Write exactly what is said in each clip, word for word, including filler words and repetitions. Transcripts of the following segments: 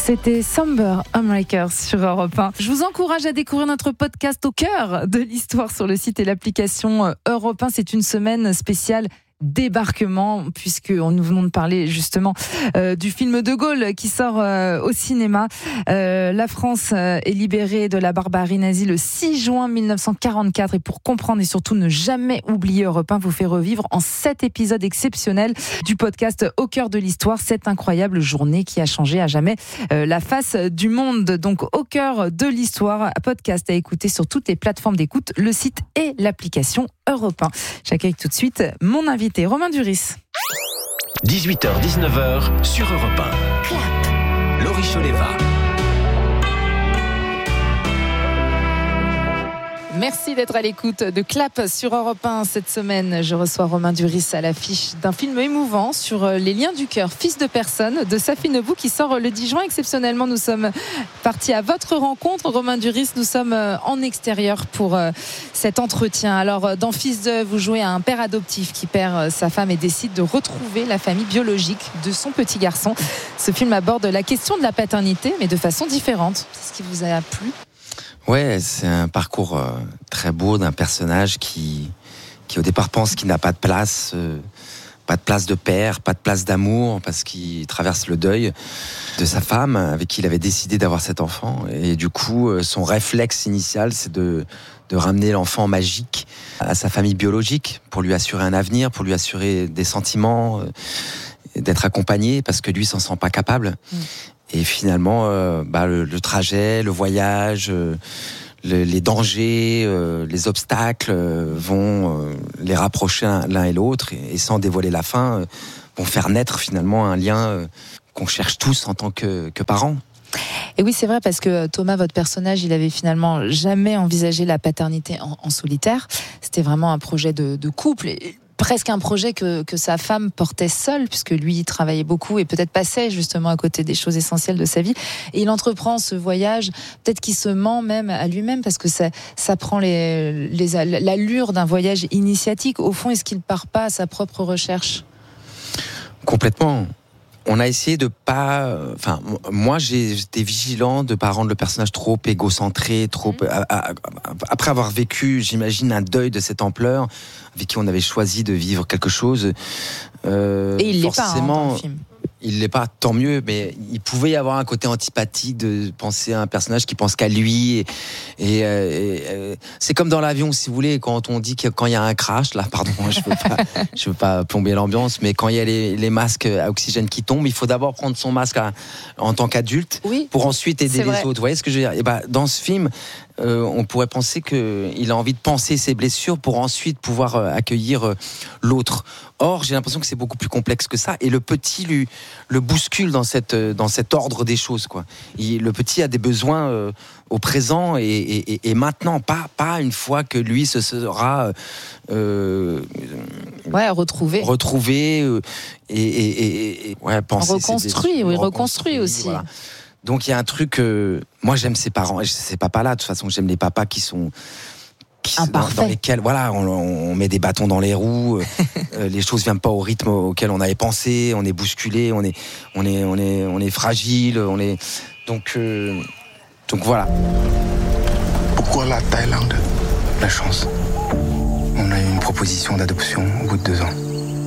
C'était Somber Homemakers sur Europe un. Je vous encourage à découvrir notre podcast au cœur de l'histoire sur le site et l'application Europe un. C'est une semaine spéciale débarquement, puisque nous venons de parler justement euh, du film De Gaulle qui sort euh, au cinéma. Euh, la France euh, est libérée de la barbarie nazie le six juin mille neuf cent quarante-quatre, et pour comprendre et surtout ne jamais oublier, Europe un vous fait revivre en sept épisodes exceptionnels du podcast Au cœur de l'histoire, cette incroyable journée qui a changé à jamais euh, la face du monde. Donc Au cœur de l'histoire, podcast à écouter sur toutes les plateformes d'écoute, le site et l'application Europe un. J'accueille tout de suite mon invité Romain Duris. dix-huit heures dix-neuf heures sur Europe un. Clap. Laurie Choleva. Merci d'être à l'écoute de Clap sur Europe un. Cette semaine, je reçois Romain Duris à l'affiche d'un film émouvant sur les liens du cœur, Fils de personne, de Safi Nebou, qui sort le dix juin. Exceptionnellement, nous sommes partis à votre rencontre. Romain Duris, nous sommes en extérieur pour cet entretien. Alors, dans Fils de, vous jouez à un père adoptif qui perd sa femme et décide de retrouver la famille biologique de son petit garçon. Ce film aborde la question de la paternité, mais de façon différente. C'est ce qui vous a plu ? Ouais, c'est un parcours euh, très beau d'un personnage qui, qui au départ pense qu'il n'a pas de place, euh, pas de place de père, pas de place d'amour, parce qu'il traverse le deuil de sa femme avec qui il avait décidé d'avoir cet enfant. Et du coup, euh, son réflexe initial, c'est de, de ramener l'enfant magique à sa famille biologique pour lui assurer un avenir, pour lui assurer des sentiments, euh, d'être accompagné, parce que lui s'en sent pas capable. Mmh. Et finalement, euh, bah, le, le trajet, le voyage, euh, le, les dangers, euh, les obstacles euh, vont euh, les rapprocher l'un et l'autre, et, et sans dévoiler la fin, euh, vont faire naître finalement un lien euh, qu'on cherche tous en tant que, que parents. Et oui, c'est vrai, parce que Thomas, votre personnage, il avait finalement jamais envisagé la paternité en, en solitaire. C'était vraiment un projet de, de couple. Et presque un projet que, que sa femme portait seule, puisque lui il travaillait beaucoup et peut-être passait justement à côté des choses essentielles de sa vie. Et il entreprend ce voyage, peut-être qu'il se ment même à lui-même, parce que ça, ça prend les, les, l'allure d'un voyage initiatique. Au fond, est-ce qu'il part pas à sa propre recherche ? Complètement. On a essayé de pas... Enfin, moi, j'ai, j'étais vigilant de pas rendre le personnage trop égocentré, trop... Mmh. À, à, après avoir vécu, j'imagine, un deuil de cette ampleur, avec qui on avait choisi de vivre quelque chose... Euh, Et il l'est forcément, pas, hein, dans le film. Il l'est pas, tant mieux, mais il pouvait y avoir un côté antipathique de penser à un personnage qui pense qu'à lui. Et, et, et, et c'est comme dans l'avion, si vous voulez, quand on dit que quand il y a un crash, là, pardon, je veux pas, je veux pas plomber l'ambiance, mais quand il y a les, les masques à oxygène qui tombent, il faut d'abord prendre son masque à, en tant qu'adulte, oui, pour ensuite aider les vrai. autres. Vous voyez ce que je veux dire ? Et bah, dans ce film, Euh, on pourrait penser qu'il a envie de penser ses blessures pour ensuite pouvoir euh, accueillir euh, l'autre. Or, j'ai l'impression que c'est beaucoup plus complexe que ça. Et le petit lui, le bouscule dans, cette, euh, dans cet ordre des choses, quoi. Il, le petit a des besoins euh, au présent et, et, et maintenant, pas, pas une fois que lui se sera euh, ouais, retrouvé, retrouvé euh, et, et, et, et ouais, penser reconstruit, oui, reconstruit aussi. Voilà. Donc il y a un truc, euh, moi j'aime ces parents, et ces papas-là, de toute façon j'aime les papas qui sont, qui, dans, dans lesquels voilà, on, on met des bâtons dans les roues, euh, les choses viennent pas au rythme auquel on avait pensé, on est bousculé, on est, on est, on est, on est fragile, on est, donc, euh, donc voilà. Pourquoi la Thaïlande ? La chance. On a eu une proposition d'adoption au bout de deux ans.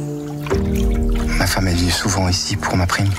Ma femme est venue souvent ici pour ma prime.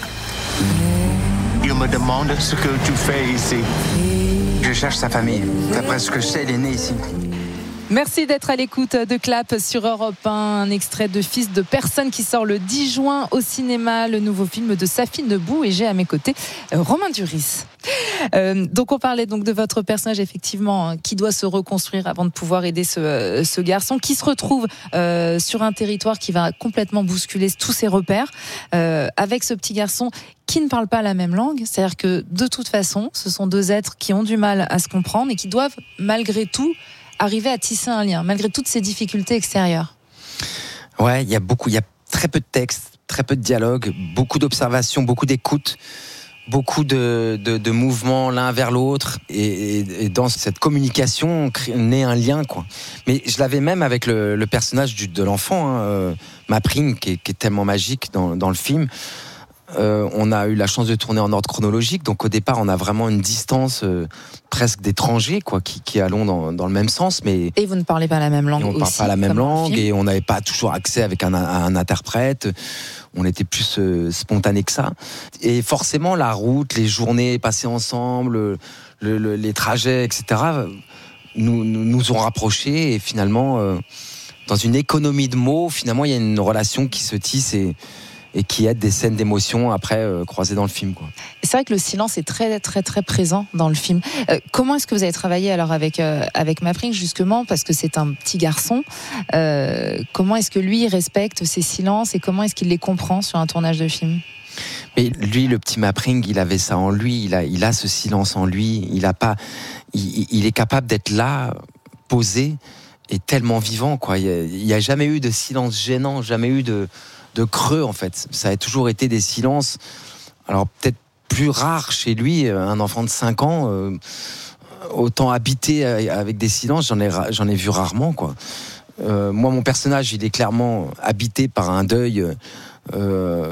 Il me demande ce que tu fais ici. Je cherche sa famille. D'après ce que je sais, il est né ici. Merci d'être à l'écoute de Clap sur Europe un. Un extrait de Fils de personne qui sort le dix juin au cinéma, le nouveau film de Safi Nebou, et j'ai à mes côtés euh, Romain Duris. Euh, donc on parlait donc de votre personnage, effectivement, hein, qui doit se reconstruire avant de pouvoir aider ce, euh, ce garçon qui se retrouve euh, sur un territoire qui va complètement bousculer tous ses repères, euh, avec ce petit garçon qui ne parle pas la même langue. C'est-à-dire que de toute façon, ce sont deux êtres qui ont du mal à se comprendre et qui doivent malgré tout arriver à tisser un lien, malgré toutes ces difficultés extérieures. Ouais, il y a beaucoup, il y a très peu de textes, très peu de dialogue, beaucoup d'observations, beaucoup d'écoute, beaucoup de, de, de mouvements l'un vers l'autre, et, et, et dans cette communication, on crée, naît un lien, quoi. Mais je l'avais même avec le, le personnage du, de l'enfant, hein, euh, ma prime, qui est, qui est tellement magique dans, dans le film. Euh, on a eu la chance de tourner en ordre chronologique, donc au départ, on a vraiment une distance euh, presque d'étrangers, quoi, qui, qui allons dans, dans le même sens, mais et vous ne parlez pas la même langue on ne parle aussi, pas la même comme dans le langue film. et on n'avait pas toujours accès avec un, un interprète. On était plus euh, spontané que ça. Et forcément, la route, les journées passées ensemble, le, le, les trajets, et cetera, nous, nous, nous ont rapprochés et finalement, euh, dans une économie de mots, finalement, il y a une relation qui se tisse et et qui aide des scènes d'émotion après euh, croisées dans le film, quoi. C'est vrai que le silence est très très très présent dans le film. Euh, comment est-ce que vous avez travaillé alors avec euh, avec Mapring justement, parce que c'est un petit garçon. Euh, comment est-ce que lui il respecte ces silences et comment est-ce qu'il les comprend sur un tournage de film? Mais lui, le petit Mapring, il avait ça en lui. Il a il a ce silence en lui. Il a pas. Il, il est capable d'être là, posé et tellement vivant, quoi. Il y a, a jamais eu de silence gênant, jamais eu de de creux, en fait. Ça a toujours été des silences, alors peut-être plus rares chez lui, un enfant de cinq ans, euh, autant habité avec des silences, j'en ai, j'en ai vu rarement, quoi. Euh, moi, mon personnage, il est clairement habité par un deuil euh,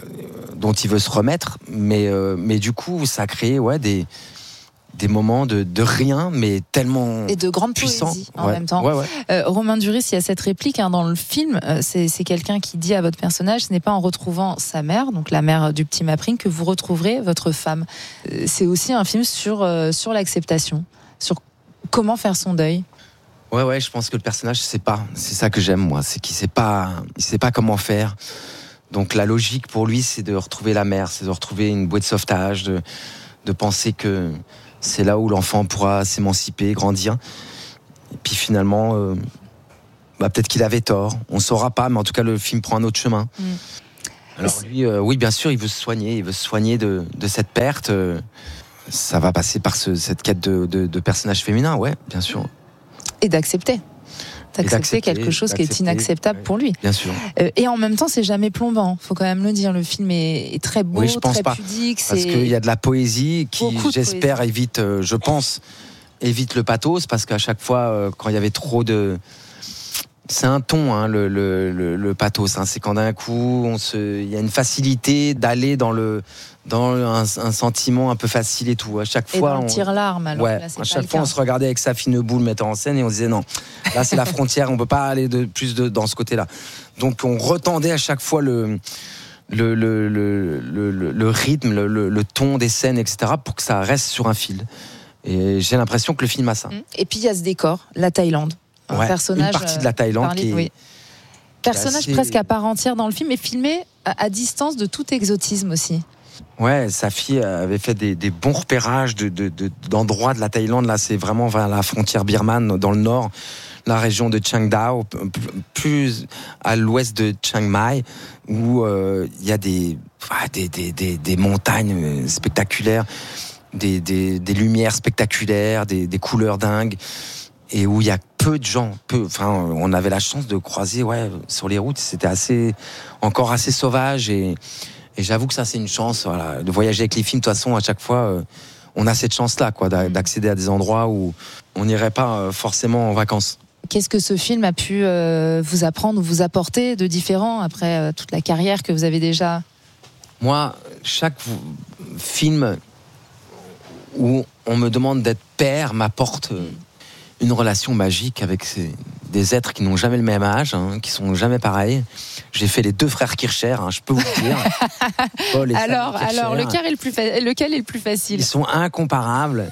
dont il veut se remettre, mais, euh, mais du coup, ça a créé ouais, des... des moments de, de rien, mais tellement et de grande puissants poésie en ouais. même temps. Ouais, ouais. Euh, Romain Duris, il y a cette réplique hein, dans le film, euh, c'est, c'est quelqu'un qui dit à votre personnage, ce n'est pas en retrouvant sa mère, donc la mère du petit Mapring, que vous retrouverez votre femme. Euh, c'est aussi un film sur, euh, sur l'acceptation, sur comment faire son deuil. Ouais, ouais, je pense que le personnage sait pas. C'est ça que j'aime, moi, c'est qu'il sait pas, il sait pas comment faire. Donc la logique pour lui, c'est de retrouver la mère, c'est de retrouver une bouée de sauvetage, de, de penser que c'est là où l'enfant pourra s'émanciper, grandir. Et puis finalement, euh, bah peut-être qu'il avait tort. On ne saura pas, mais en tout cas, le film prend un autre chemin. Mmh. Alors lui, euh, oui, bien sûr, il veut se soigner. Il veut se soigner de, de cette perte. Euh, ça va passer par ce, cette quête de, de, de personnage féminin, ouais, bien sûr. Et d'accepter. D'accepter, d'accepter quelque chose qui est inacceptable ouais, pour lui. Bien sûr. Euh, et en même temps, c'est jamais plombant. Faut quand même le dire. Le film est, est très beau, oui, je pense très pas. pudique. Parce qu'il y a de la poésie qui, j'espère, poésie. évite, euh, je pense, évite le pathos, parce qu'à chaque fois, euh, quand il y avait trop de... C'est un ton, hein, le, le, le, le pathos. Hein. C'est quand d'un coup, on se... il y a une facilité d'aller dans le... dans un, un sentiment un peu facile et tout. À chaque et fois, dans le on tire-larme. Alors ouais, là, c'est à pas chaque le fois, cas. on se regardait avec Safine Boule, metteur en scène, et on disait non. Là, c'est la frontière. On peut pas aller de plus de dans ce côté-là. Donc, on retendait à chaque fois le le le le, le, le rythme, le, le, le ton des scènes, et cetera, pour que ça reste sur un fil. Et j'ai l'impression que le film a ça. Et puis il y a ce décor, la Thaïlande. Un ouais, personnage, une partie de la Thaïlande parlé, qui est, oui. Personnage assez... presque à part entière dans le film, et filmé à, à distance de tout exotisme aussi. Ouais, sa fille avait fait des, des bons repérages de, de, de, d'endroits de la Thaïlande. Là, c'est vraiment vers la frontière birmane, dans le nord, la région de Chiang Dao, plus à l'ouest de Chiang Mai, où il euh, y a des, des, des, des, des montagnes spectaculaires, des, des, des lumières spectaculaires, des, des couleurs dingues, et où il y a peu de gens. Peu, enfin, on avait la chance de croiser, ouais, sur les routes. C'était assez, encore assez sauvage et Et j'avoue que ça, c'est une chance, voilà, de voyager avec les films. De toute façon, à chaque fois, euh, on a cette chance-là, quoi, d'accéder à des endroits où on n'irait pas euh, forcément en vacances. Qu'est-ce que ce film a pu euh, vous apprendre ou vous apporter de différent après euh, toute la carrière que vous avez déjà ? Moi, chaque film où on me demande d'être père m'apporte une relation magique avec ces, des êtres qui n'ont jamais le même âge, hein, qui sont jamais pareils. J'ai fait les deux frères Kircher, hein, je peux vous le dire. Paul et alors, Kircher, alors lequel, est le plus fa- lequel est le plus facile ? Ils sont incomparables.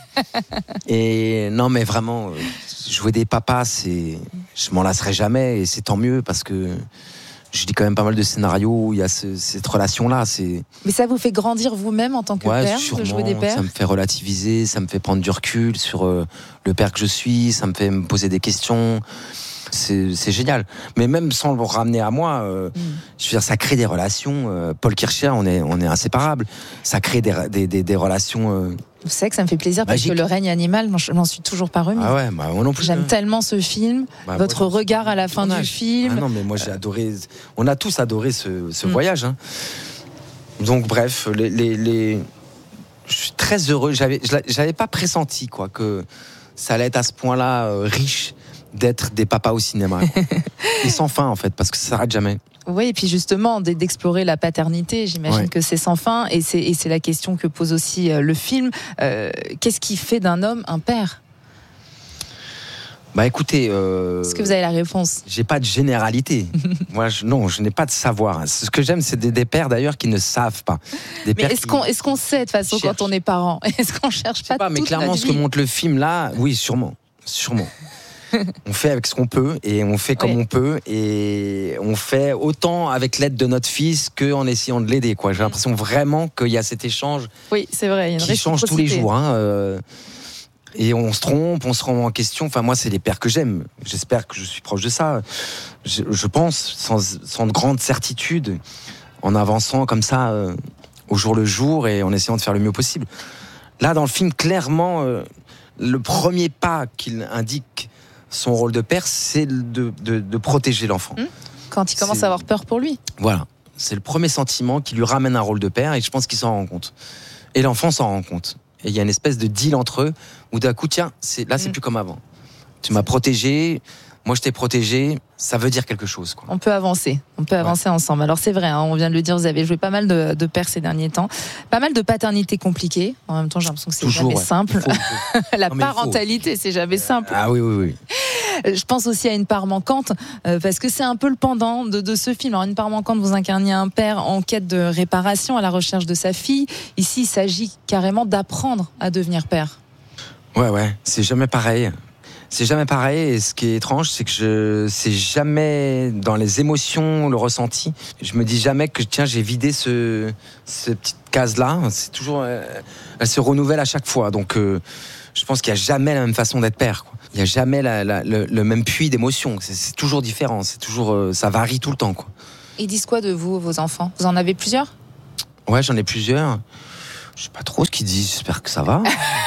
Et non, mais vraiment, jouer des papas, c'est, je m'en lasserai jamais, et c'est tant mieux parce que je lis quand même pas mal de scénarios où il y a ce, cette relation-là. C'est... Mais ça vous fait grandir vous-même en tant que ouais, père, sûrement, de jouer des pères ? Ça me fait relativiser, ça me fait prendre du recul sur euh, le père que je suis, ça me fait me poser des questions. C'est, c'est génial. Mais même sans le ramener à moi, euh, mm. je veux dire, ça crée des relations. Euh, Paul Kircher, on est, on est inséparables. Ça crée des, des, des, des relations. Euh, Vous savez que ça me fait plaisir magique. Parce que Le règne animal, je m'en suis toujours pas remis. Ah ouais, bah moi non plus. J'aime tellement ce film, bah votre moi, regard à la fin du film. Ah non, mais moi j'ai adoré. On a tous adoré ce, ce mm. voyage. Hein. Donc bref, les, les, les... je suis très heureux. J'avais, j'avais pas pressenti quoi que ça allait être à ce point-là euh, riche d'être des papas au cinéma. Et sans fin, en fait, parce que ça s'arrête jamais. Oui, et puis justement, d'explorer la paternité, j'imagine ouais. que c'est sans fin, et c'est, et c'est la question que pose aussi le film. Euh, qu'est-ce qui fait d'un homme un père ? Bah écoutez... Euh, Est-ce que vous avez la réponse ? J'ai pas de généralité. Moi, je, non, je n'ai pas de savoir. Ce que j'aime, c'est des, des pères d'ailleurs qui ne savent pas. Des mais est-ce qu'on, est-ce qu'on sait de toute façon cherche. Quand on est parent ? Est-ce qu'on cherche pas, pas toute mais clairement, notre ce que montre le film là, oui, sûrement. Sûrement. On fait avec ce qu'on peut et on fait comme oui. on peut et on fait autant avec l'aide de notre fils qu'en essayant de l'aider, quoi. J'ai l'impression vraiment qu'il y a cet échange oui, c'est vrai, il y a une qui change tous les jours. Hein, euh, et on se trompe, on se remet en question. Enfin, moi, c'est les pères que j'aime. J'espère que je suis proche de ça. Je, je pense, sans, sans de grande certitude, en avançant comme ça euh, au jour le jour et en essayant de faire le mieux possible. Là, dans le film, clairement, euh, le premier pas qu'il indique son rôle de père, c'est de, de, de protéger l'enfant. Quand il commence c'est... à avoir peur pour lui. Voilà. C'est le premier sentiment qui lui ramène un rôle de père et je pense qu'il s'en rend compte. Et l'enfant s'en rend compte. Et il y a une espèce de deal entre eux où d'un coup, tiens, c'est, là, c'est mmh. plus comme avant. Tu m'as protégé, moi je t'ai protégé, ça veut dire quelque chose, quoi. On peut avancer, on peut avancer ouais. ensemble. Alors c'est vrai, hein, on vient de le dire, vous avez joué pas mal de, de pères ces derniers temps, pas mal de paternité compliquée. En même temps, j'ai l'impression que c'est Toujours, jamais ouais. simple. Il faut, il faut. La non, parentalité, c'est jamais simple. Ah oui, oui, oui. Je pense aussi à une part manquante, euh, parce que c'est un peu le pendant de, de ce film. Alors une part manquante, vous incarniez un père en quête de réparation, à la recherche de sa fille. Ici, il s'agit carrément d'apprendre à devenir père. Ouais, ouais, c'est jamais pareil. C'est jamais pareil, et ce qui est étrange, c'est que je, c'est jamais dans les émotions, le ressenti. Je me dis jamais que tiens, j'ai vidé ce, cette petite case-là. C'est toujours, elle se renouvelle à chaque fois. Donc, euh, je pense qu'il y a jamais la même façon d'être père, quoi. Il y a jamais la, la, le, le même puits d'émotions. C'est, c'est toujours différent. C'est toujours, euh, ça varie tout le temps, quoi. Ils disent quoi de vous, vos enfants ? Vous en avez plusieurs ? Ouais, j'en ai plusieurs. Je sais pas trop ce qu'ils disent, j'espère que ça va.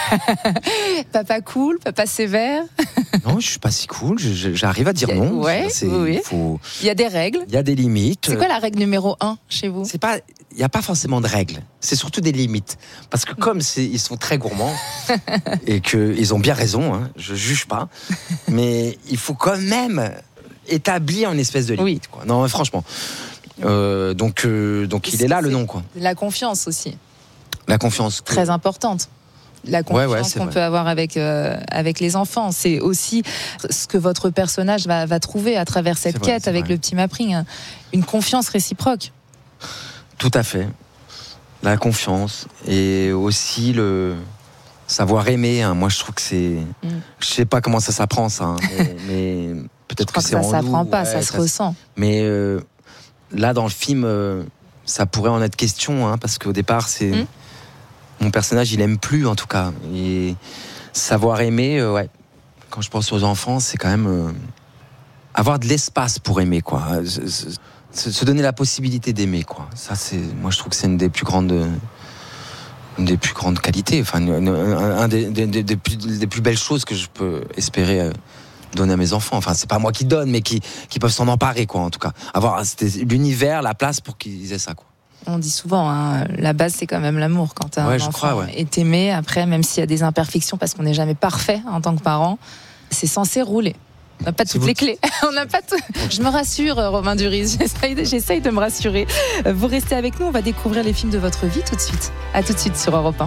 Papa cool, papa sévère. Non, je suis pas si cool, je, j'arrive à dire a, non. Ouais, c'est, oui. faut... Il y a des règles. Il y a des limites. C'est quoi la règle numéro un chez vous ? C'est pas, il n'y a pas forcément de règles, c'est surtout des limites. Parce que comme c'est, ils sont très gourmands, et qu'ils ont bien raison, hein, je juge pas, mais il faut quand même établir une espèce de limite. Oui. Quoi. Non, franchement. Euh, donc, euh, donc il est là le nom, quoi. La confiance aussi. La confiance. Très que... importante. La confiance ouais, ouais, qu'on vrai. peut avoir avec, euh, avec les enfants. C'est aussi ce que votre personnage va, va trouver à travers cette c'est quête vrai, avec vrai. le petit Mapring. Une confiance réciproque. Tout à fait. La confiance. Et aussi le savoir aimer. Hein. Moi, je trouve que c'est... Mm. Je sais pas comment ça s'apprend, ça. Hein, mais, mais peut-être que, que c'est en nous. Ça s'apprend pas, ouais, ça se ça ressent. Mais euh, là, dans le film, euh, ça pourrait en être question. Hein, parce qu'au départ, c'est... Mm. Mon personnage, il aime plus, en tout cas. Et savoir aimer, euh, ouais. Quand je pense aux enfants, c'est quand même euh, avoir de l'espace pour aimer, quoi. Se, se donner la possibilité d'aimer, quoi. Ça, c'est, moi, je trouve que c'est une des plus grandes, une des plus grandes qualités. Enfin, une, un, un des, des, des, des, plus, des plus belles choses que je peux espérer euh, donner à mes enfants. Enfin, c'est pas moi qui donne, mais qui, qui peuvent s'en emparer, quoi. En tout cas, avoir l'univers, la place pour qu'ils aient ça, quoi. On dit souvent, hein, la base c'est quand même l'amour. Quand un ouais, enfant crois, ouais. est aimé, après, même s'il y a des imperfections, parce qu'on n'est jamais parfait en tant que parent, c'est censé rouler. On n'a pas toutes les clés. On n'a pas tout... Je me rassure, Romain Duris. J'essaye, j'essaye de me rassurer. Vous restez avec nous. On va découvrir les films de votre vie tout de suite. À tout de suite sur Europe un.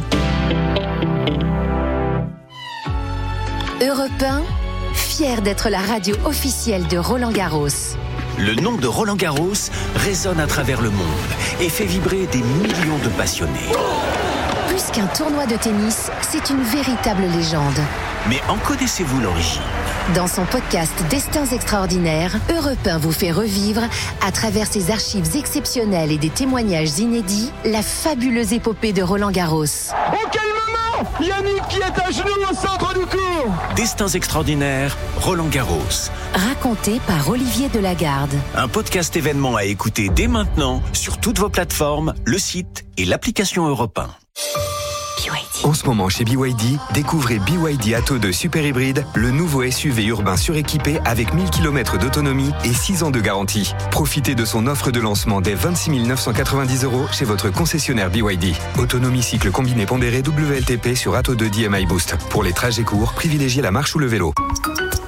Europe un, fier d'être la radio officielle de Roland Garros. Le nom de Roland Garros résonne à travers le monde et fait vibrer des millions de passionnés. Plus qu'un tournoi de tennis, c'est une véritable légende. Mais en connaissez-vous l'origine ? Dans son podcast Destins extraordinaires, Europe un vous fait revivre, à travers ses archives exceptionnelles et des témoignages inédits, la fabuleuse épopée de Roland Garros. Oh, quel moment ! Yannick qui est à genoux au centre du court. Destins extraordinaires, Roland Garros. Raconté par Olivier Delagarde. Un podcast événement à écouter dès maintenant sur toutes vos plateformes, le site et l'application Europe un. En ce moment chez B Y D, découvrez B Y D Atto deux Super Hybride, le nouveau S U V urbain suréquipé avec mille kilomètres d'autonomie et six ans de garantie. Profitez de son offre de lancement dès vingt-six mille neuf cent quatre-vingt-dix euros chez votre concessionnaire B Y D. Autonomie cycle combiné pondéré W L T P sur Atto deux D M I Boost. Pour les trajets courts, privilégiez la marche ou le vélo.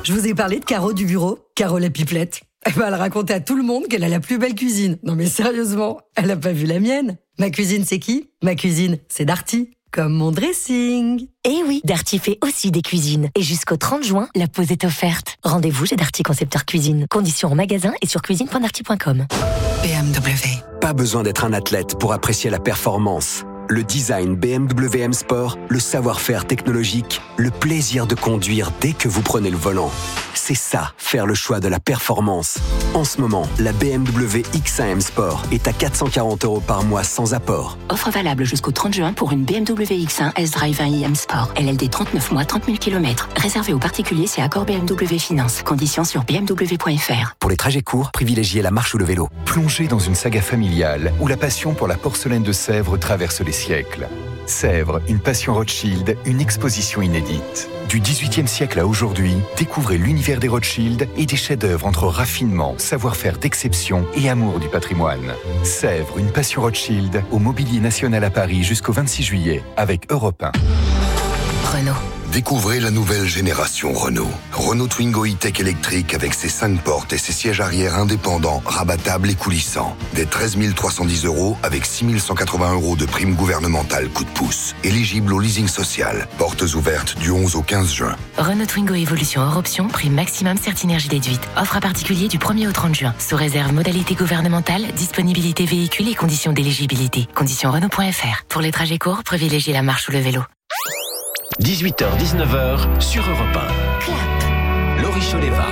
je vous ai parlé de Caro du bureau, Caro la pipelette. Eh ben, elle raconte à tout le monde qu'elle a la plus belle cuisine. Non mais sérieusement, elle a pas vu la mienne. Ma cuisine, c'est qui ? Ma cuisine, c'est Darty. Comme mon dressing. Eh oui, Darty fait aussi des cuisines. Et jusqu'au trente juin, la pause est offerte. Rendez-vous chez Darty Concepteur Cuisine. Conditions en magasin et sur cuisine point darty point com. B M W. Pas besoin d'être un athlète pour apprécier la performance. Le design B M W M Sport, le savoir-faire technologique, le plaisir de conduire dès que vous prenez le volant. C'est ça, faire le choix de la performance. En ce moment, la B M W X un M Sport est à quatre cent quarante euros par mois sans apport. Offre valable jusqu'au trente juin pour une B M W X un S-Drive un i M Sport. L L D trente-neuf mois, trente mille kilomètres. Réservé aux particuliers, c'est accord B M W Finance. Conditions sur b m w point f r. Pour les trajets courts, privilégiez la marche ou le vélo. Plongez dans une saga familiale où la passion pour la porcelaine de Sèvres traverse les siècles. Sèvres, une passion Rothschild, une exposition inédite. Du dix-huitième siècle à aujourd'hui, découvrez l'univers des Rothschild et des chefs-d'œuvre entre raffinement, savoir-faire d'exception et amour du patrimoine. Sèvres, une passion Rothschild, au Mobilier National à Paris jusqu'au vingt-six juillet, avec Europe un. Renault. Découvrez la nouvelle génération Renault. Renault Twingo e-Tech électrique avec ses cinq portes et ses sièges arrière indépendants, rabattables et coulissants. Des treize mille trois cent dix euros avec six mille cent quatre-vingts euros de prime gouvernementale coup de pouce. Éligible au leasing social. Portes ouvertes du onze au quinze juin. Renault Twingo Evolution hors option, prime maximum Certinergie déduite. Offre à particulier du premier au trente juin. Sous réserve modalité gouvernementale, disponibilité véhicule et conditions d'éligibilité. Conditions Renault point f r. Pour les trajets courts, privilégiez la marche ou le vélo. dix-huit heures dix-neuf heures sur Europe un. Clap. Laurie Choleva.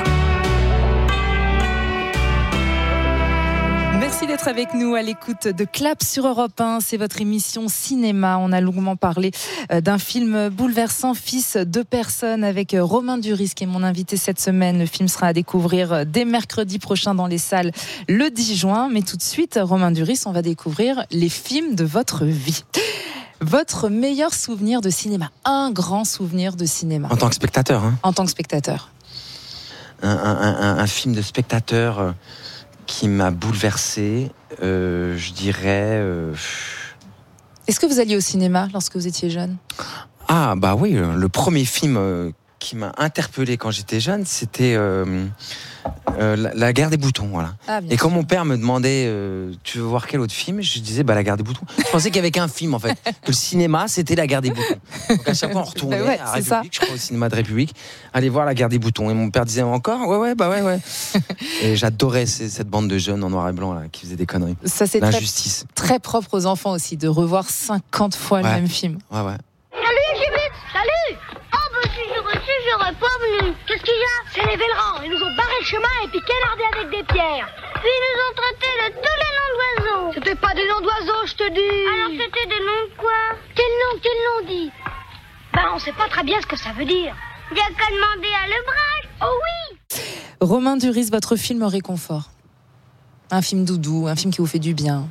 Merci d'être avec nous à l'écoute de Clap sur Europe un. C'est votre émission cinéma. On a longuement parlé d'un film bouleversant, Fils de personne, avec Romain Duris qui est mon invité cette semaine. Le film sera à découvrir dès mercredi prochain dans les salles le dix juin. Mais tout de suite, Romain Duris, on va découvrir les films de votre vie. Votre meilleur souvenir de cinéma, un grand souvenir de cinéma. En tant que spectateur. Hein. En tant que spectateur. Un, un, un, un film de spectateur qui m'a bouleversé, euh, je dirais... Euh... Est-ce que vous alliez au cinéma lorsque vous étiez jeune ? Ah bah oui, le premier film euh, qui m'a interpellé quand j'étais jeune, c'était euh, euh, la, la guerre des boutons, voilà. Ah, et quand mon père me demandait euh, tu veux voir quel autre film, je disais bah la guerre des boutons. Je pensais qu'il y avait qu'un film en fait, que le cinéma c'était la guerre des boutons. Donc à chaque fois on retournait bah ouais, à République, ça. Je crois au cinéma de République, aller voir la guerre des boutons. Et mon père disait encore ouais ouais bah ouais ouais. Et j'adorais ces, cette bande de jeunes en noir et blanc là qui faisaient des conneries. Ça c'est l'injustice. Très, très propre aux enfants aussi de revoir cinquante fois ouais. le même film. Ouais ouais. Salut Judith, salut. Oh bah si j'aurais su, j'aurais pas venu. Qu'est-ce qu'il y a ? C'est les Vélerans, ils nous ont barré le chemin et puis canardé avec des pierres. Puis ils nous ont traités de tous les noms d'oiseaux. C'était pas des noms d'oiseaux, je te dis. Alors c'était des noms de quoi ? Quel nom, quel nom dit ? Ben on sait pas très bien ce que ça veut dire. Il y a qu'à demander à Lebrache. Oh oui. Romain Duris, votre film réconfort. Un film doudou, un film qui vous fait du bien.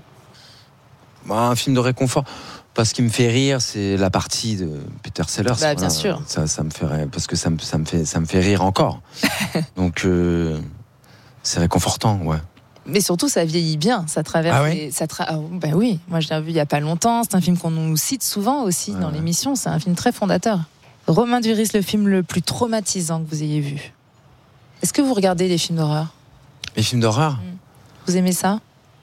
Bah, un film de réconfort. Parce ce qui me fait rire, c'est la partie de Peter Sellers. Bah, voilà. Bien sûr. Ça, ça me fait rire, parce que ça me, ça me fait, ça me fait rire encore. Donc, euh, c'est réconfortant, ouais. Mais surtout, ça vieillit bien. Ça traverse. Ah oui les, ça tra... ah, ben oui. Moi, je l'ai vu il y a pas longtemps. C'est un film qu'on nous cite souvent aussi ouais, dans ouais. l'émission. C'est un film très fondateur. Romain Duris, le film le plus traumatisant que vous ayez vu. Est-ce que vous regardez les films d'horreur ? Les films d'horreur ? Vous aimez ça ?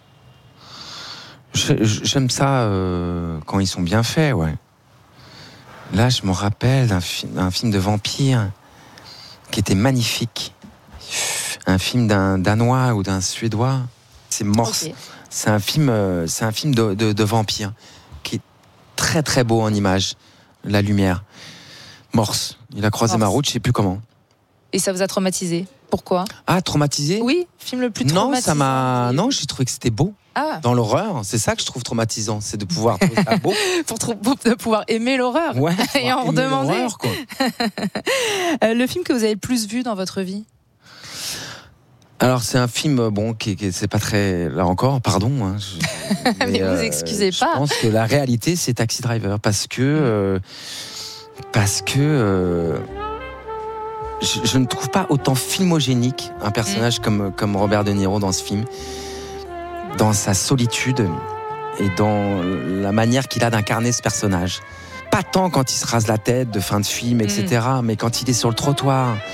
J'aime ça euh, quand ils sont bien faits, ouais. Là, je me rappelle d'un film, d'un film de vampire qui était magnifique. Un film d'un Danois ou d'un Suédois. C'est Morse. Okay. C'est un film, euh, c'est un film de, de, de vampire qui est très très beau en image. La lumière. Morse. Il a croisé Morse. Ma route, je sais plus comment. Et ça vous a traumatisé ? Pourquoi ? Ah, traumatisé ? Oui, film le plus traumatisant. Non, ça m'a. Non, j'ai trouvé que c'était beau. Ah. Dans l'horreur, c'est ça que je trouve traumatisant, c'est de pouvoir trouver ça beau. pour, pour de pouvoir aimer l'horreur. Ouais, et en redemander. Quoi. euh, le film que vous avez le plus vu dans votre vie ? Alors c'est un film bon qui, qui c'est pas très là encore, pardon. Hein, je, mais, mais vous euh, excusez pas. Je pense que la réalité c'est Taxi Driver parce que euh, parce que euh, je, je ne trouve pas autant filmogénique un personnage mmh. comme comme Robert De Niro dans ce film. Dans sa solitude et dans la manière qu'il a d'incarner ce personnage. Pas tant quand il se rase la tête de fin de film, et cetera, mmh. mais quand il est sur le trottoir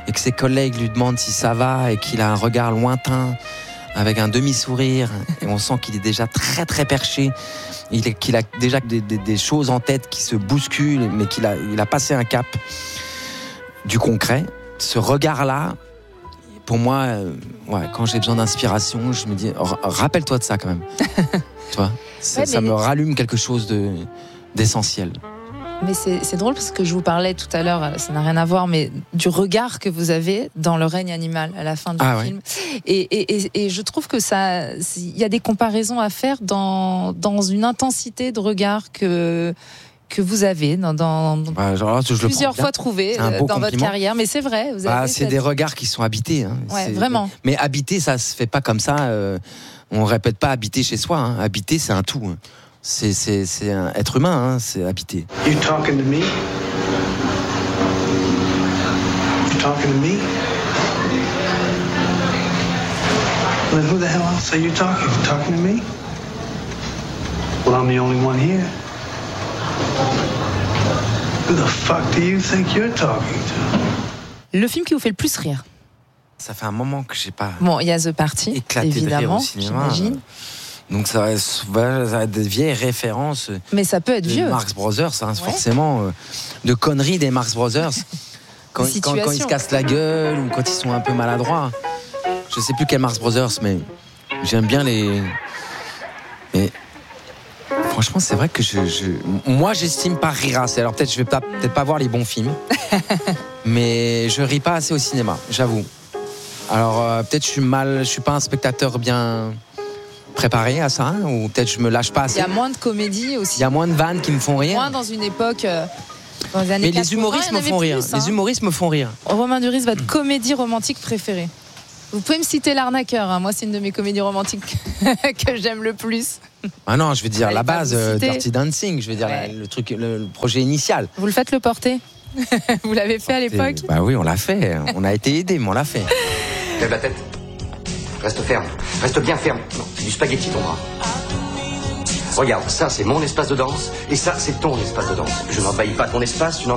et que ses collègues lui demandent si ça va et qu'il a un regard lointain avec un demi-sourire et on sent qu'il est déjà très très perché, il est, qu'il a déjà des, des, des choses en tête qui se bousculent, mais qu'il a, il a passé un cap du concret. Ce regard-là, pour moi, euh, ouais, quand j'ai besoin d'inspiration, je me dis, rappelle-toi de ça quand même. Tu vois, ça, ouais, ça me rallume quelque chose de, d'essentiel. Mais c'est, c'est drôle parce que je vous parlais tout à l'heure, ça n'a rien à voir, mais du regard que vous avez dans Le règne animal à la fin du ah, film. Ouais. Et, et, et, et je trouve que ça, il y a des comparaisons à faire dans, dans une intensité de regard que, que vous avez dans, dans bah, genre, je plusieurs fois trouvées dans compliment. Votre carrière. Mais c'est vrai, vous avez bah, c'est cette... des regards qui sont habités. Hein. Ouais, c'est... vraiment. Mais habiter, ça se fait pas comme ça. Euh, on répète pas habiter chez soi. Hein. Habiter, c'est un tout. Hein. C'est, c'est, c'est un être humain, hein, c'est habiter. You talking to me? You talking to me? Well, who the hell else are you talking? You talking to me? Well, I'm the only one here. Who the fuck do you think you're talking to? Le film qui vous fait le plus rire? Ça fait un moment que j'ai pas. Bon, il y a The Party, éclaté évidemment, de rire au cinéma. J'imagine. Donc ça va, ça va être des vieilles références. Mais ça peut être vieux. Marx Brothers, hein, ouais. Forcément, euh, de conneries des Marx Brothers. Quand, quand, quand ils se cassent la gueule ou quand ils sont un peu maladroits. Je sais plus quel Marx Brothers, mais j'aime bien les. Mais franchement, c'est vrai que je, je... moi, j'estime pas rire assez. Alors peut-être je vais pas, peut-être pas voir les bons films, mais je ris pas assez au cinéma, j'avoue. Alors euh, peut-être je suis mal, je suis pas un spectateur bien préparé à ça, hein, ou peut-être je me lâche pas assez. Il y a moins de comédie aussi. Il y a moins de vannes qui me font rire. Moins dans une époque. Euh, dans les années mais les humoristes me font rire. Plus, hein. Les humoristes me font rire. Romain Duris, votre mmh. comédie romantique préférée? Vous pouvez me citer L'Arnaqueur. Hein. Moi, c'est une de mes comédies romantiques que j'aime le plus. Ah non, je veux dire Allez, la base, euh, Dirty Dancing. Je veux dire ouais. la, le truc, le, le projet initial. Vous le faites le porter? Vous l'avez fait à l'époque? Bah oui, on l'a fait. On a été aidés, mais on l'a fait. Lève la tête. Reste ferme. Reste bien ferme. Non, c'est du spaghetti ton bras. Regarde, ça c'est mon espace de danse et ça c'est ton espace de danse. Je n'envahis pas ton espace, tu n'en